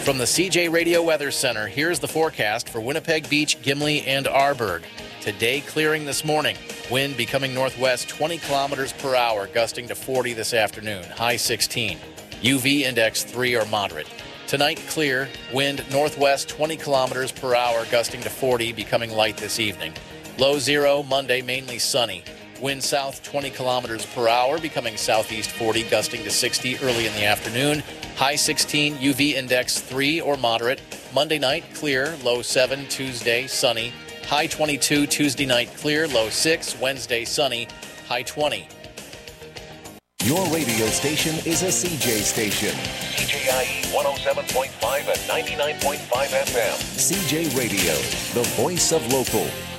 From the CJ Radio Weather Center, here's the forecast for Winnipeg Beach, Gimli, and Arborg. Today, clearing this morning. Wind becoming northwest 20 kilometers per hour, gusting to 40 this afternoon, high 16. UV index 3 or moderate. Tonight, clear. Wind northwest 20 kilometers per hour, gusting to 40, becoming light this evening. Low 0, Monday, mainly sunny. Wind south 20 kilometers per hour, becoming southeast 40, gusting to 60 early in the afternoon. High 16, UV index 3 or moderate. Monday night, clear. Low 7, Tuesday, sunny. High 22, Tuesday night, clear. Low 6, Wednesday, sunny. High 20. Your radio station is a CJ station. CJIE 107.5 and 99.5 FM. CJ Radio, the voice of local.